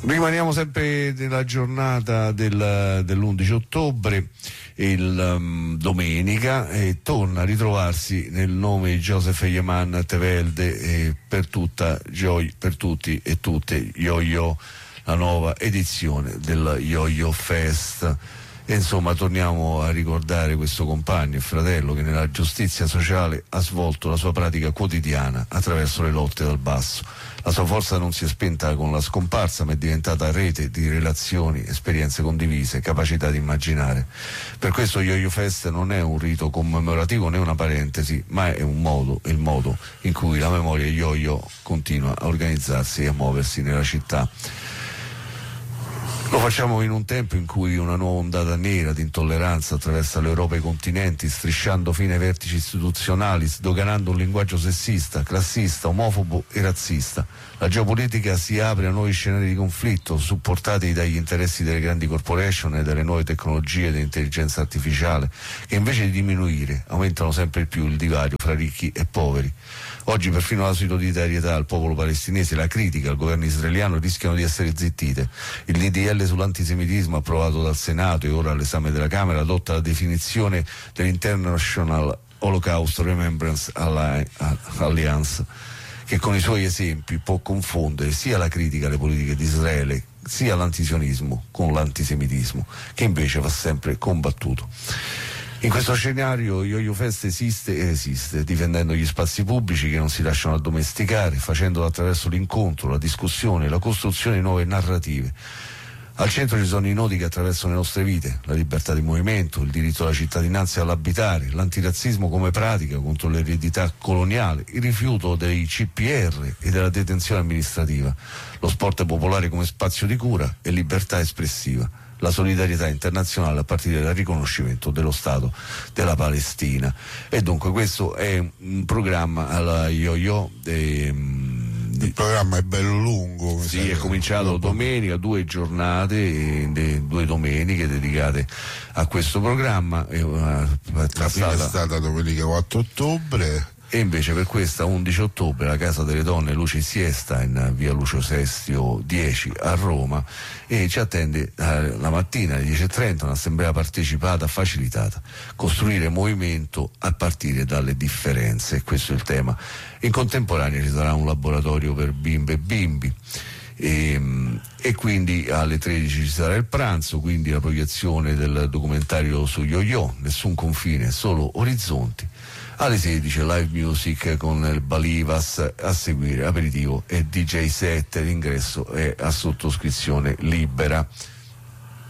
Rimaniamo sempre nella giornata dell'11 ottobre, domenica, e torna a ritrovarsi nel nome di Joseph Yeman Tevelde per tutta Joy, per tutti e tutte Yo-Yo, la nuova edizione del Yo-Yo Fest. E insomma torniamo a ricordare questo compagno e fratello che nella giustizia sociale ha svolto la sua pratica quotidiana attraverso le lotte dal basso. La sua forza non si è spenta con la scomparsa, ma è diventata rete di relazioni, esperienze condivise, capacità di immaginare. Per questo Yo-Yo Fest non è un rito commemorativo né una parentesi, ma è un modo, il modo in cui la memoria Yo-Yo continua a organizzarsi e a muoversi nella città. Lo facciamo in un tempo in cui una nuova ondata nera di intolleranza attraversa l'Europa e i continenti, strisciando fino ai vertici istituzionali, sdoganando un linguaggio sessista, classista, omofobo e razzista. La geopolitica si apre a nuovi scenari di conflitto, supportati dagli interessi delle grandi corporation e dalle nuove tecnologie dell'intelligenza artificiale, che invece di diminuire aumentano sempre più il divario fra ricchi e poveri. Oggi perfino la solidarietà al popolo palestinese e la critica al governo israeliano rischiano di essere zittite. Il DDL sull'antisemitismo approvato dal Senato e ora all'esame della Camera adotta la definizione dell'International Holocaust Remembrance Alliance, che con i suoi esempi può confondere sia la critica alle politiche di Israele sia l'antisionismo con l'antisemitismo, che invece va sempre combattuto. In questo scenario Yo-Yo Fest esiste, difendendo gli spazi pubblici che non si lasciano addomesticare, facendolo attraverso l'incontro, la discussione, la costruzione di nuove narrative. Al centro ci sono i nodi che attraversano le nostre vite: la libertà di movimento, il diritto alla cittadinanza e all'abitare, l'antirazzismo come pratica contro l'eredità coloniale, il rifiuto dei CPR e della detenzione amministrativa, lo sport popolare come spazio di cura e libertà espressiva, la solidarietà internazionale a partire dal riconoscimento dello Stato della Palestina. E dunque questo è un programma alla Yo-Yo. Il programma è bello lungo. Sì, è cominciato domenica, 2 giornate, 2 domeniche dedicate a questo programma. La prima è stata domenica 4 ottobre. E invece per questa 11 ottobre la Casa delle Donne Luce Siesta in via Lucio Sestio 10 a Roma, e ci attende la mattina alle 10:30 un'assemblea partecipata facilitata: costruire movimento a partire dalle differenze. Questo è il tema. In contemporanea ci sarà un laboratorio per bimbe e bimbi. E quindi alle 13 ci sarà il pranzo, quindi la proiezione del documentario su Yo-Yo, Nessun confine, solo orizzonti. Alle 16 live music con il Balivas, a seguire aperitivo e DJ set. L'ingresso è a sottoscrizione libera.